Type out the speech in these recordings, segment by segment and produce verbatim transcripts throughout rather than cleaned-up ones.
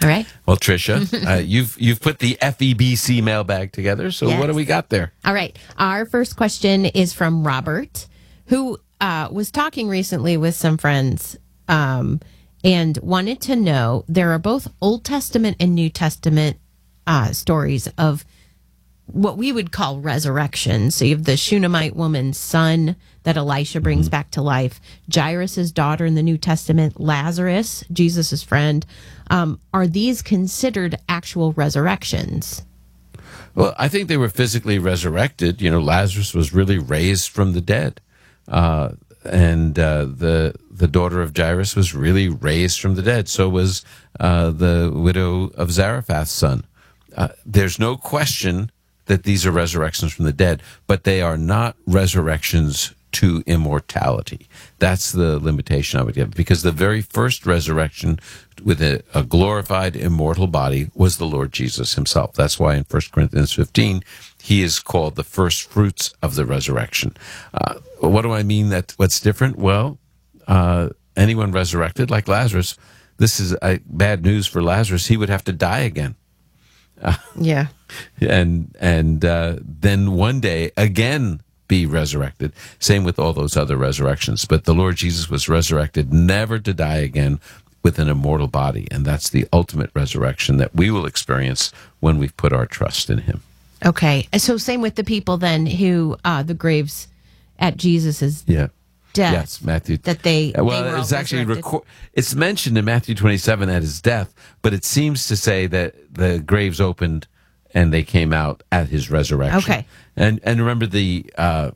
All right. Well, Tricia, uh, you've you've put the F E B C mailbag together, so Yes. what do we got there? All right. Our first question is from Robert, who uh, was talking recently with some friends um, and wanted to know, there are both Old Testament and New Testament uh, stories of what we would call resurrection. So you have the Shunammite woman's son that Elisha brings mm-hmm. back to life, Jairus' daughter in the New Testament, Lazarus, Jesus' friend. Um, are these considered actual resurrections? Well, I think they were physically resurrected. You know, Lazarus was really raised from the dead. Uh, and uh, the the daughter of Jairus was really raised from the dead. So was uh, the widow of Zarephath's son. Uh, there's no question that these are resurrections from the dead, but they are not resurrections to immortality. That's the limitation I would give, because the very first resurrection with a, a glorified immortal body was the Lord Jesus himself. That's why in First Corinthians fifteen, he is called the first fruits of the resurrection. Uh, what do I mean that what's different? Well, uh, anyone resurrected, like Lazarus, this is uh, bad news for Lazarus. He would have to die again. Uh, yeah. And and uh, then one day again be resurrected. Same with all those other resurrections. But the Lord Jesus was resurrected never to die again with an immortal body. And that's the ultimate resurrection that we will experience when we've put our trust in him. Okay. So same with the people then who, uh, the graves at Jesus' yeah. death. Yes, Matthew. That they, well, they were it's actually resurrected. reco- it's mentioned in Matthew twenty-seven at his death, but it seems to say that the graves opened and they came out at his resurrection. Okay. And and remember the uh,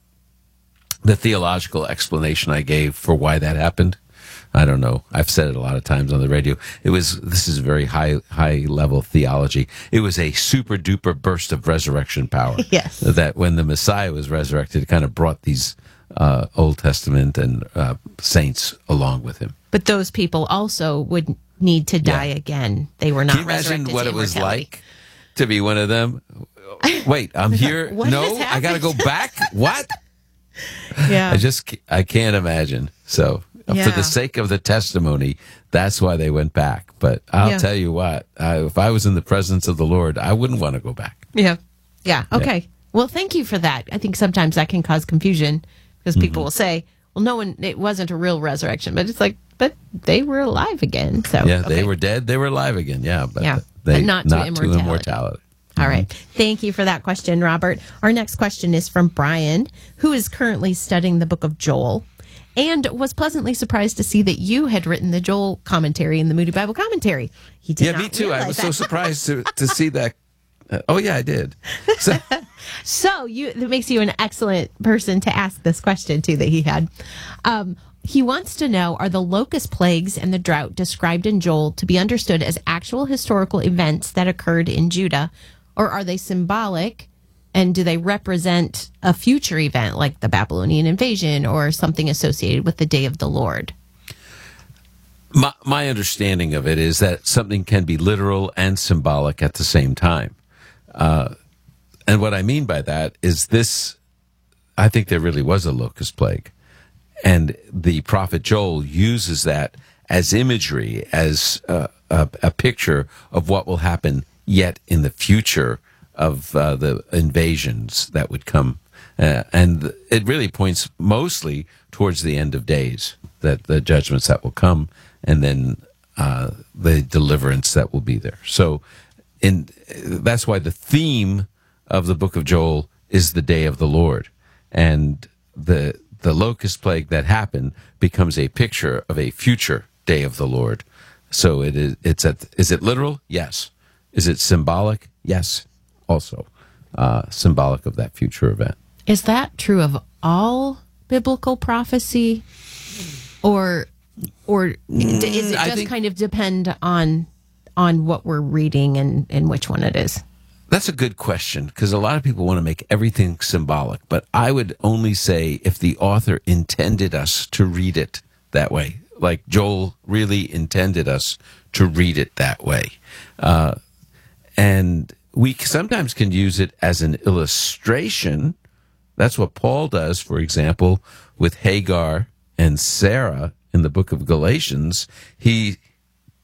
the theological explanation I gave for why that happened? I don't know. I've said it a lot of times on the radio. It was this is very high high level theology. It was a super duper burst of resurrection power. Yes. That when the Messiah was resurrected, it kind of brought these uh, Old Testament and uh, saints along with him. But those people also would need to die Yeah. again. They were not Can you imagine resurrected what to it was immortality. like to be one of them? Wait, I'm here. What No, has I got to go happened? back. What? Yeah. I just ca- I can't imagine. So uh, Yeah. for the sake of the testimony, that's why they went back. But I'll Yeah. tell you what, I, if I was in the presence of the Lord, I wouldn't want to go back. Yeah. Yeah. Okay. Well, thank you for that. I think sometimes that can cause confusion because people Mm-hmm. will say, well, no one, it wasn't a real resurrection, but it's like, but they were alive again. So, Yeah, okay. they were dead. They were alive again. Yeah, but Yeah, they but not to immortality. immortality. All right. Thank you for that question, Robert. Our next question is from Brian, who is currently studying the book of Joel and was pleasantly surprised to see that you had written the Joel commentary in the Moody Bible Commentary. He did Yeah, not me too. I realize was that. so surprised to, to see that. Uh, oh, yeah, I did. So, So you that makes you an excellent person to ask this question to that he had. Um, he wants to know, are the locust plagues and the drought described in Joel to be understood as actual historical events that occurred in Judah, or are they symbolic, and do they represent a future event like the Babylonian invasion or something associated with the day of the Lord? my, my understanding of it is that something can be literal and symbolic at the same time. Uh, and what I mean by that is this, I think there really was a locust plague. And the prophet Joel uses that as imagery, as uh, a, a picture of what will happen yet in the future of uh, the invasions that would come. Uh, and it really points mostly towards the end of days, that the judgments that will come, and then uh, the deliverance that will be there. So in, that's why the theme of the book of Joel is the day of the Lord. And the the locust plague that happened becomes a picture of a future day of the Lord. So it is, it's at, is it literal? Yes. Is it symbolic? Yes. Also uh, symbolic of that future event. Is that true of all biblical prophecy, or or d- is it I just think- kind of depend on on what we're reading and, and which one it is? That's a good question, because a lot of people want to make everything symbolic, but I would only say if the author intended us to read it that way, like Joel really intended us to read it that way. Uh, and we sometimes can use it as an illustration. That's what Paul does, for example, with Hagar and Sarah in the book of Galatians. He